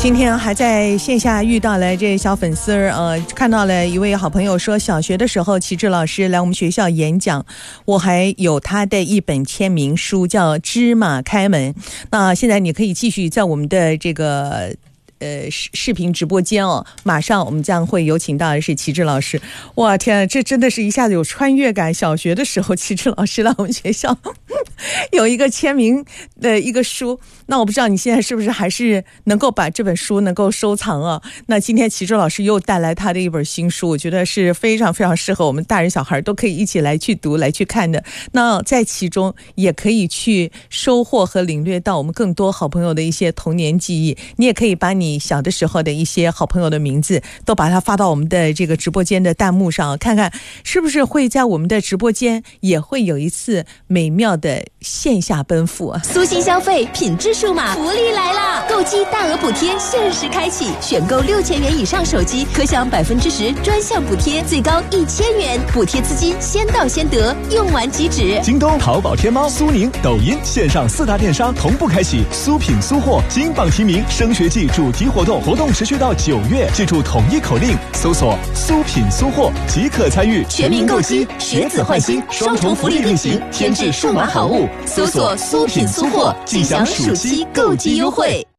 今天还在线下遇到了这小粉丝看到了一位好朋友说，小学的时候齐志老师来我们学校演讲，我还有他的一本签名书叫《芝麻开门》。那现在你可以继续在我们的这个视频直播间哦，马上我们将会有请到的是齐志老师。哇天啊，这真的是一下子有穿越感。小学的时候齐志老师来我们学校有一个签名的一个书，那我不知道你现在是不是还是能够把这本书能够收藏啊？那今天齐志老师又带来他的一本新书，我觉得是非常非常适合我们大人小孩都可以一起来去读来去看的。那在其中也可以去收获和领略到我们更多好朋友的一些童年记忆。你也可以把你小的时候的一些好朋友的名字都把它发到我们的这个直播间的弹幕上，看看是不是会在我们的直播间也会有一次美妙的线下奔赴啊！ 苏新消费品质数码福利来啦！购机大额补贴限时开启，选购6000元以上手机可享10%专项补贴，最高1000元，补贴资金先到先得，用完即止。 京东、淘宝、天猫、苏宁、抖音线上4大电商同步开启苏品苏货金榜题名升学季主题活动，活动持续到9月，记住统一口令，搜索苏品苏货即可参与。 全民购机，学子换新，双重福利并行，添置数码好物，搜索苏品苏货，即享暑期购机优惠。